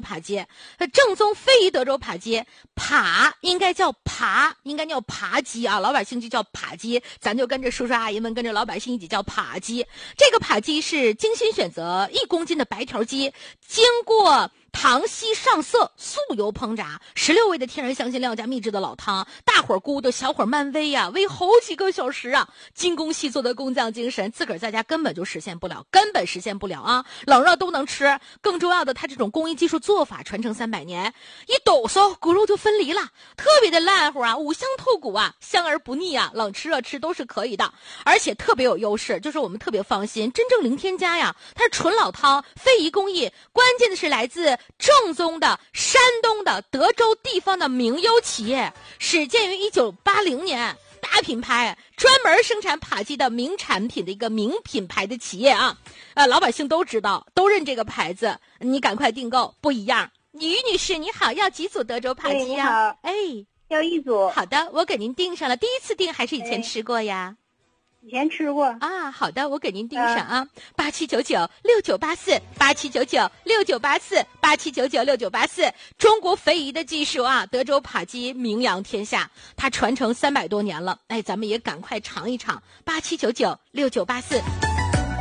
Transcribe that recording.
扒鸡，正宗非遗德州扒鸡，扒应该叫扒，应该叫扒鸡啊，老百姓就叫扒鸡，咱就跟着叔叔阿姨们跟着老百姓一起叫扒鸡。这个扒鸡是精心选择1公斤的白条鸡，经过糖稀上色，素油烹炸，16味的天然香辛料加秘制的老汤，大火咕的，小火慢煨呀，煨好几个小时啊！精工细作的工匠精神，自个儿在家根本就实现不了，根本实现不了啊！冷热都能吃，更重要的，它这种工艺技术做法传承300年，一抖擞骨肉就分离了，特别的烂乎啊，五香透骨啊，香而不腻啊，冷吃热吃都是可以的，而且特别有优势，就是我们特别放心，真正零添加呀，它是纯老汤，非遗工艺，关键的是来自正宗的山东的德州地方的名优企业，始建于1980年，大品牌，专门生产扒鸡的名产品的一个名品牌的企业啊，老百姓都知道，都认这个牌子，你赶快订购，不一样。于女士你好，要几组德州扒鸡啊？哎， 要1组。 好的，我给您订上了，第一次订还是以前吃过呀？ 以前吃过啊，好的，我给您订上啊，87996984，87996984，中国非遗的技术啊，德州扒鸡名扬天下，它传承300多年了，哎，咱们也赶快尝一尝，87996984。